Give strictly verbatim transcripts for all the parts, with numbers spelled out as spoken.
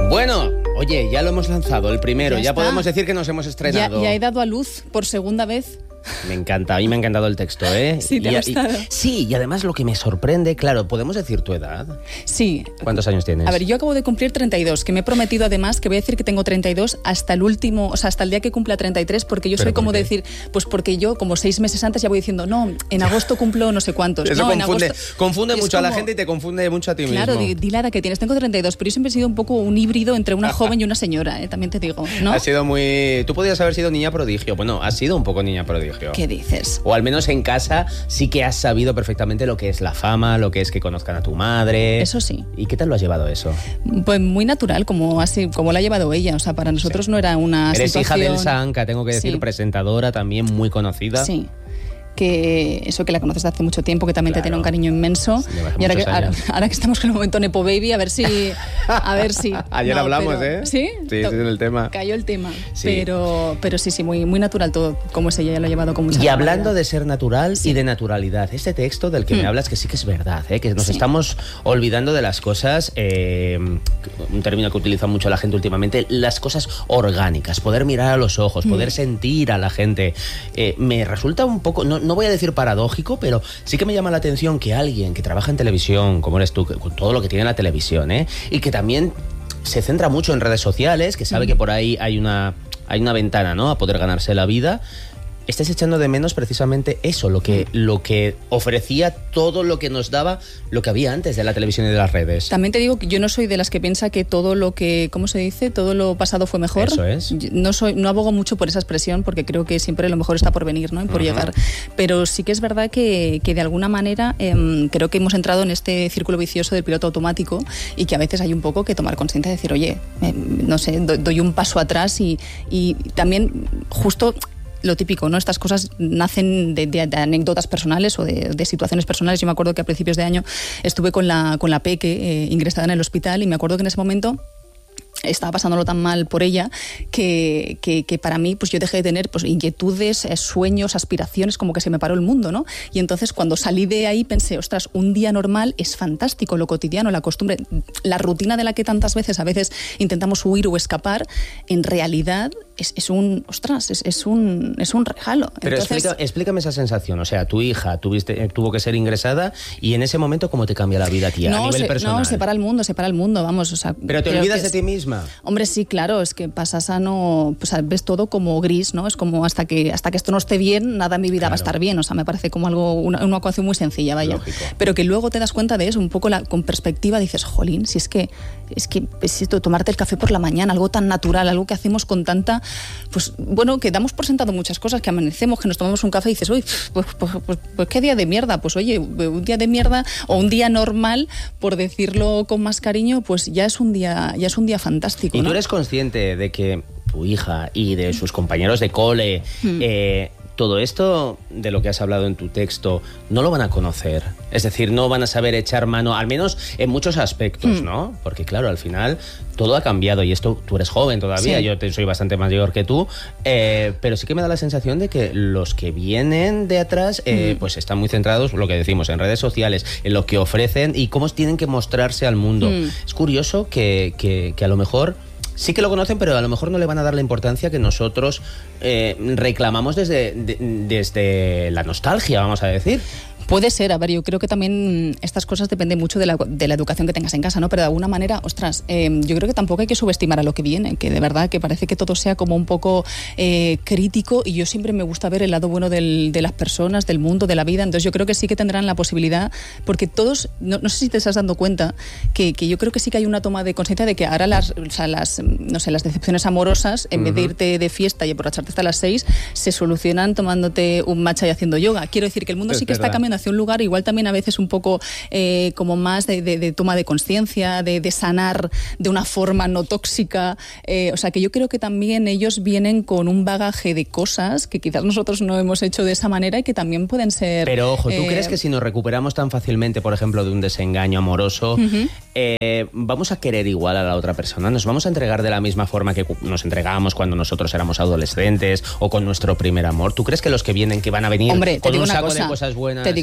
Bueno, oye, ya lo hemos lanzado, el primero. Ya Ya, está. podemos decir que nos hemos estrenado. Ya, ya he dado a luz por segunda vez. Me encanta, a mí me ha encantado el texto, ¿eh? Sí, te ha Y- gustado. y- sí, y además lo que me sorprende, claro, ¿podemos decir tu edad? Sí. ¿Cuántos años tienes? A ver, yo acabo de cumplir treinta y dos, que me he prometido además que voy a decir que tengo treinta y dos hasta el último, o sea, hasta el día que cumpla treinta y tres, porque yo ¿Pero soy por como qué? decir, pues porque yo como seis meses antes ya voy diciendo, no, en agosto cumplo no sé cuántos. Eso no, en confunde, agosto... confunde Es mucho a la como- gente y te confunde mucho a ti Claro, mismo. di, di la edad que tienes. Tengo treinta y dos, pero yo siempre he sido un poco un híbrido entre una joven y una señora, ¿eh? También te digo, ¿no? Has sido muy... Tú podías haber sido niña prodigio. Bueno, has sido un poco niña prodigio. ¿Qué dices? O al menos en casa sí que has sabido perfectamente lo que es la fama, lo que es que conozcan a tu madre. Eso sí. ¿Y qué tal lo has llevado eso? Pues muy natural, como así, como la ha llevado ella. O sea, para nosotros Sí. no era una Eres situación... hija de Elsa Anca, tengo que decir, Sí. presentadora también muy conocida. Sí. Que eso que la conoces de hace mucho tiempo, que también Claro. te tiene un cariño inmenso. Sí, lleva Y ahora que, muchos ahora, años. ahora que estamos con el momento Nepo Baby, a ver si. A ver si. Ayer No, hablamos, pero- ¿eh? ¿Sí? Sí, To- ese es el tema. Cayó el tema. Sí. Pero, pero sí, sí, muy, muy natural todo, como es ella, ya lo ha llevado con mucha Y hablando normalidad. de ser natural Sí. y de naturalidad, este texto del que me Mm. hablas, que sí que es verdad, ¿eh? Que nos Sí. estamos olvidando de las cosas, eh, un término que utiliza mucho la gente últimamente, las cosas orgánicas, poder mirar a los ojos, Mm. poder sentir a la gente. Eh, me resulta un poco, no, no voy a decir paradójico, pero sí que me llama la atención que alguien que trabaja en televisión, como eres tú, que- con todo lo que tiene la televisión, ¿eh? Y que también se centra mucho en redes sociales, que sabe Mm. que por ahí hay una, hay una ventana, ¿no?, a poder ganarse la vida. Estáis echando de menos precisamente eso, lo que, lo que ofrecía todo lo que nos daba, lo que había antes de la televisión y de las redes. También te digo que yo no soy de las que piensa que todo lo que, ¿cómo se dice? Todo lo pasado fue mejor. Eso es. Yo No soy, no abogo mucho por esa expresión porque creo que siempre lo mejor está por venir, ¿no? Y por Ujú. llegar. Pero sí que es verdad que, que de alguna manera em, creo que hemos entrado en este círculo vicioso del piloto automático y que a veces hay un poco que tomar conciencia de decir, oye, em, no sé, do- doy un paso atrás y, y también justo lo típico, ¿no? Estas cosas nacen de, de- de anécdotas personales o de, de situaciones personales. Yo me acuerdo que a principios de año estuve con la, con la Peque eh, ingresada en el hospital y me acuerdo que en ese momento estaba pasándolo tan mal por ella que, que, que para mí pues yo dejé de tener pues, inquietudes, eh, sueños, aspiraciones, como que se me paró el mundo, ¿no? Y entonces cuando salí de ahí pensé, ostras, un día normal es fantástico, lo cotidiano, la costumbre, la rutina de la que tantas veces a veces intentamos huir o escapar, en realidad es, es un, ostras, es, es, un, es un regalo. Pero Entonces, explica- explícame esa sensación, o sea, tu hija tuviste, eh, tuvo que ser ingresada y en ese momento, ¿cómo te cambia la vida a ti a no, nivel se, personal? no, separa el mundo, separa el mundo, vamos. O sea, Pero te creo olvidas que de es- ti misma. Hombre, sí, claro, es que pasas a no, pues ves todo como gris, ¿no? Es como hasta que hasta que esto no esté bien, nada en mi vida Claro. va a estar bien. O sea, me parece como algo, una, una ecuación muy sencilla, vaya. Lógico. Pero que luego te das cuenta de eso, un poco la, con perspectiva, dices, jolín, si es que es que es esto, tomarte el café por la mañana, algo tan natural, algo que hacemos con tanta, pues bueno, que damos por sentado muchas cosas, que amanecemos, que nos tomamos un café y dices, uy, pues, pues, pues, pues qué día de mierda, pues oye, un día de mierda o un día normal, por decirlo con más cariño, pues ya es un día, ya es un día fantástico. ¿Y ¿no? tú eres consciente de que tu hija y de sus compañeros de cole, Hmm. eh, todo esto de lo que has hablado en tu texto, no lo van a conocer? Es decir, no van a saber echar mano, al menos en muchos aspectos, Hmm. ¿no? Porque claro, al final todo ha cambiado y esto, tú eres joven todavía, Sí. yo te, soy bastante mayor que tú, eh, pero sí que me da la sensación de que los que vienen de atrás, eh, Hmm. pues están muy centrados, lo que decimos, en redes sociales, en lo que ofrecen y cómo tienen que mostrarse al mundo. Hmm. Es curioso que, que, que a lo mejor sí que lo conocen, pero a lo mejor no le van a dar la importancia que nosotros eh, reclamamos desde, de- desde la nostalgia, vamos a decir. Puede ser, a ver, yo creo que también estas cosas dependen mucho de la, de la educación que tengas en casa, ¿no? Pero de alguna manera, ostras, eh, yo creo que tampoco hay que subestimar a lo que viene, que de verdad que parece que todo sea como un poco eh, crítico y yo siempre me gusta ver el lado bueno del, de las personas, del mundo, de la vida, entonces yo creo que sí que tendrán la posibilidad, porque todos, no, no sé si te estás dando cuenta, que, que yo creo que sí que hay una toma de conciencia de que ahora las, o sea, las, no sé, las decepciones amorosas, en vez de irte de fiesta y emborracharte hasta las seis, se solucionan tomándote un matcha y haciendo yoga. Quiero decir que el mundo Es sí que está verdad. cambiando hacia un lugar, igual también a veces un poco eh, como más de, de, de toma de conciencia, de, de sanar de una forma no tóxica. Eh, o sea, que yo creo que también ellos vienen con un bagaje de cosas que quizás nosotros no hemos hecho de esa manera y que también pueden ser... Pero ojo, ¿tú eh, crees que si nos recuperamos tan fácilmente, por ejemplo, de un desengaño amoroso, Ujú. eh, vamos a querer igual a la otra persona? ¿Nos vamos a entregar de la misma forma que cu- nos entregábamos cuando nosotros éramos adolescentes o con nuestro primer amor? ¿Tú crees que los que vienen, que van a venir Hombre, te con digo un una saco cosa, de cosas buenas? te digo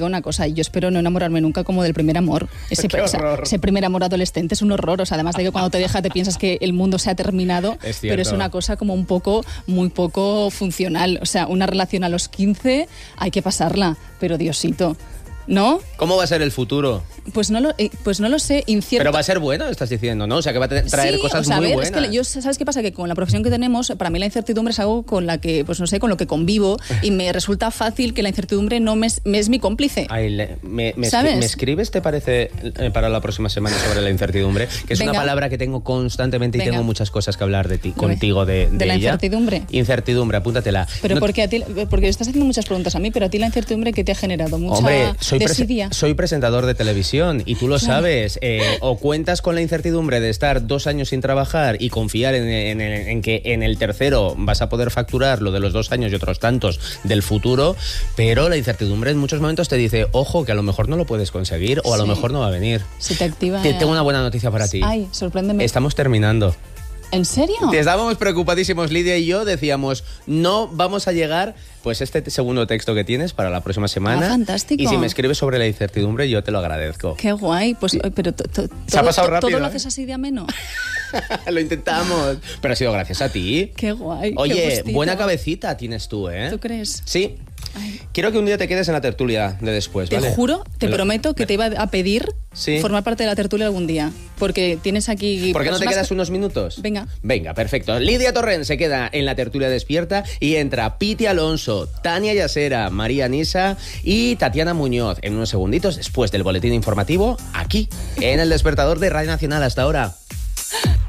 digo una cosa, yo espero no enamorarme nunca como del primer amor. Ese, ¡Qué esa- horror! ese primer amor adolescente es un horror, o sea, además de que cuando te deja te piensas que el mundo se ha terminado, Es pero es cierto. una cosa como un poco, muy poco funcional. O sea, una relación a los quince hay que pasarla, pero Diosito, ¿no? ¿Cómo va a ser el futuro? Pues no lo, eh, pues no lo sé, incierto. Pero va a ser bueno, estás diciendo, ¿no? O sea, que va a te- traer Sí, cosas o sea, a muy ver, buenas. es que yo, ¿sabes qué pasa? Que con la profesión que tenemos, para mí la incertidumbre es algo con la que, pues no sé, con lo que convivo y me resulta fácil que la incertidumbre no me es, me es mi cómplice. Ay, le- me, me, ¿Sabes? escri- ¿Me escribes, te parece, eh, para la próxima semana sobre la incertidumbre? Que es Venga. una palabra que tengo constantemente y Venga. tengo muchas cosas que hablar de ti, contigo de, ¿De la ella. incertidumbre? Incertidumbre, apúntatela. Pero No- porque a ti, porque estás haciendo muchas preguntas a mí, pero a ti la incertidumbre que te ha generado mucha Hombre, soy, prese- desidia. soy presentador de televisión y tú lo Claro. sabes. eh, o cuentas con la incertidumbre de estar dos años sin trabajar y confiar en, en- en que en el tercero vas a poder facturar lo de los dos años y otros tantos del futuro, pero la incertidumbre en muchos momentos te dice, ojo, que a lo mejor no lo puedes conseguir o a lo Sí. mejor no va a venir. Se te activa. Te- tengo una buena noticia para ti. Ay, sorpréndeme. Estamos terminando. ¿En serio? Te estábamos preocupadísimos, Lidia y yo, decíamos, no vamos a llegar, pues este t- segundo texto que tienes para la próxima semana. Ah, fantástico. Y si me escribes sobre la incertidumbre, yo te lo agradezco. Qué guay. Pues, ay, pero to- to- Se ha todo- pasado to- rápido, ¿Todo lo ¿eh? haces así de ameno? Lo intentamos. Pero ha sido gracias a ti. Qué guay. qué Oye, gustito. buena cabecita tienes tú, ¿eh? ¿Tú crees? Sí. Ay. Quiero que un día te quedes en la tertulia de después, Te ¿vale? juro, te lo- prometo que te iba a pedir Sí. formar parte de la tertulia algún día. Porque tienes aquí. ¿Por qué no te personas quedas que- unos minutos? Venga. Venga, perfecto. Lidia Torrent se queda en la tertulia despierta y entra Piti Alonso, Tania Yasera, María Nisa y Tatiana Muñoz en unos segunditos después del boletín informativo aquí en el despertador de Radio Nacional. Hasta ahora.